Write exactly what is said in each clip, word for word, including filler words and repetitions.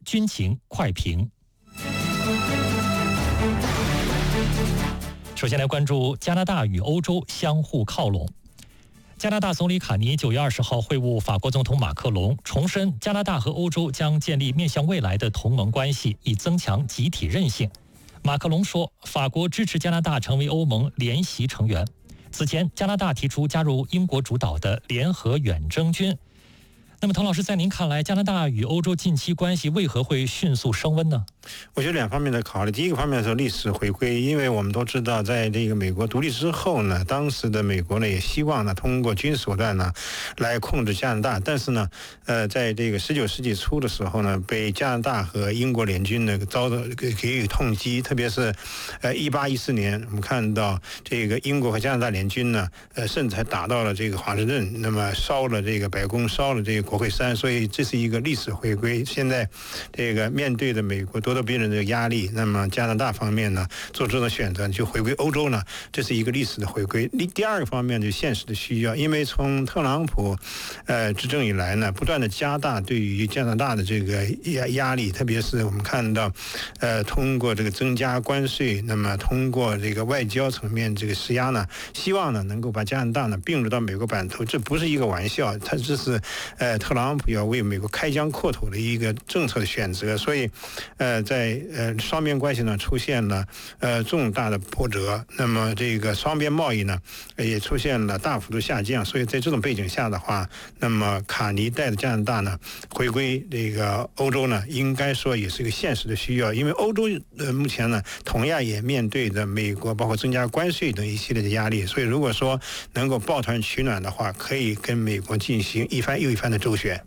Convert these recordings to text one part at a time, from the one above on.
军情快评。首先来关注加拿大与欧洲相互靠拢。加拿大总理卡尼九月二十号会晤法国总统马克龙，重申加拿大和欧洲将建立面向未来的同盟关系，以增强集体韧性。马克龙说，法国支持加拿大成为欧盟联席成员。此前，加拿大提出加入英国主导的联合远征军。那么，滕老师，在您看来，加拿大与欧洲近期关系为何会迅速升温呢？ 我觉得两方面的考虑。第一个方面是历史回归，因为我们都知道，在这个美国独立之后呢，当时的美国呢也希望呢通过军事手段呢来控制加拿大，但是呢，呃，在这个十九世纪初的时候呢，被加拿大和英国联军呢遭到给予痛击，特别是呃一八一四年，我们看到这个英国和加拿大联军呢，呃，甚至还打到了这个华盛顿，那么烧了这个白宫，烧了这个国会山，所以这是一个历史回归。现在这个面对着美国咄咄逼人的压力，那么加拿大方面呢做出的选择就回归欧洲呢，这是一个历史的回归。第二个方面就现实的需要，因为从特朗普呃执政以来呢，不断的加大对于加拿大的这个压压力，特别是我们看到呃通过这个增加关税，那么通过这个外交层面这个施压呢，希望呢能够把加拿大呢并入到美国版图，这不是一个玩笑，它这是呃特朗普要为美国开疆扩土的一个政策的选择，所以呃在呃双边关系呢出现了呃重大的波折，那么这个双边贸易呢也出现了大幅度下降，所以在这种背景下的话，那么卡尼带的加拿大呢回归这个欧洲呢，应该说也是一个现实的需要，因为欧洲呃目前呢同样也面对着美国包括增加关税等一系列的压力，所以如果说能够抱团取暖的话，可以跟美国进行一番又一番的周旋。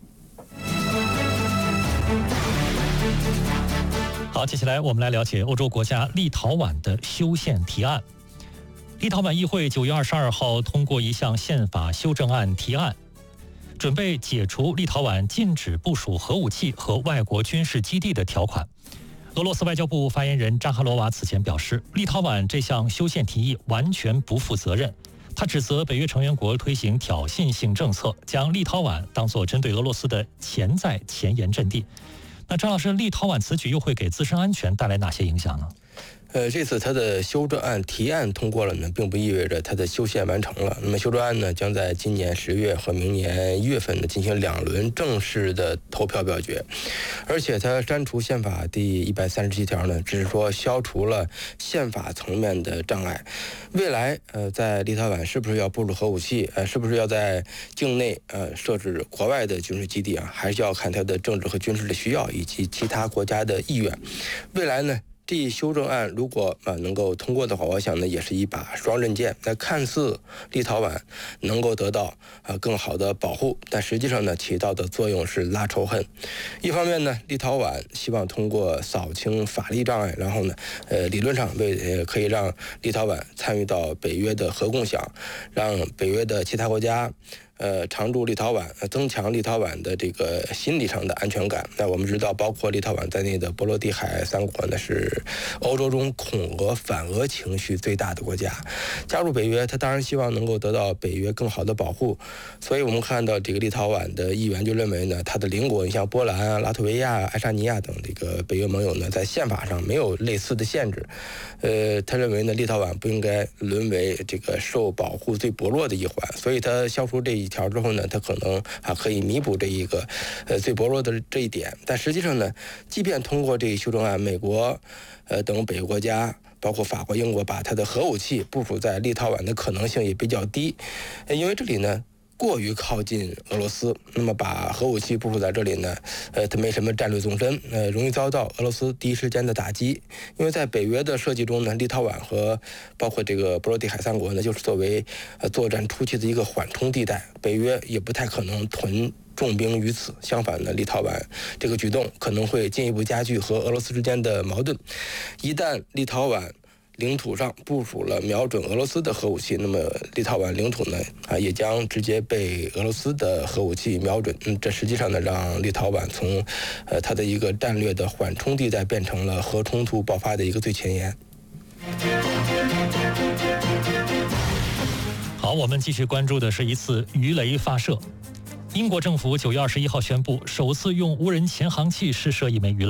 好，接下来我们来了解欧洲国家立陶宛的修宪提案。立陶宛议会九月二十二号通过一项宪法修正案提案，准备解除立陶宛禁止部署核武器和外国军事基地的条款。俄罗斯外交部发言人扎哈罗娃此前表示，立陶宛这项修宪提议完全不负责任。他指责北约成员国推行挑衅性政策，将立陶宛当作针对俄罗斯的潜在前沿阵地。那张老师，立陶宛此举又会给自身安全带来哪些影响呢？ 呃，这次它的修正案提案通过了呢，并不意味着它的修宪完成了。那么修正案呢，将在今年十月和明年一月份呢进行两轮正式的投票表决。而且它删除宪法第一百三十七条呢，只是说消除了宪法层面的障碍。未来呃，在立陶宛是不是要部署核武器，呃，是不是要在境内呃设置国外的军事基地啊，还是要看它的政治和军事的需要以及其他国家的意愿。未来呢，这一修正案如果啊能够通过的话，我想呢也是一把双刃剑。那看似立陶宛能够得到啊更好的保护，但实际上呢起到的作用是拉仇恨。一方面呢，立陶宛希望通过扫清法律障碍，然后呢，呃理论上为呃可以让立陶宛参与到北约的核共享，让北约的其他国家呃，常驻立陶宛，增强立陶宛的这个心理上的安全感。那我们知道，包括立陶宛在内的波罗的海三国呢，是欧洲中恐俄反俄情绪最大的国家。加入北约，他当然希望能够得到北约更好的保护。所以我们看到这个立陶宛的议员就认为呢，他的邻国，你像波兰啊、拉脱维亚、爱沙尼亚等这个北约盟友呢，在宪法上没有类似的限制。呃，他认为呢，立陶宛不应该沦为这个受保护最薄弱的一环，所以他消除这一条之后呢，它可能啊可以弥补这一个呃最薄弱的这一点。但实际上呢，即便通过这一修正案，美国呃等北约国家，包括法国、英国，把它的核武器部署在立陶宛的可能性也比较低，因为这里呢过于靠近俄罗斯，那么把核武器部署在这里呢，呃，它没什么战略纵深，呃，容易遭到俄罗斯第一时间的打击。因为在北约的设计中呢，立陶宛和包括这个波罗的海三国呢，就是作为呃作战初期的一个缓冲地带，北约也不太可能屯重兵于此。相反呢，立陶宛这个举动可能会进一步加剧和俄罗斯之间的矛盾。一旦立陶宛领土上部署了瞄准俄罗斯的核武器，那么立陶宛领土呢啊也将直接被俄罗斯的核武器瞄准。嗯，这实际上呢让立陶宛从呃它的一个战略的缓冲地带变成了核冲突爆发的一个最前沿。 好，我们继续关注的是一次鱼雷发射。英国政府九月二十一号宣布，首次用无人潜航器试射一枚鱼雷。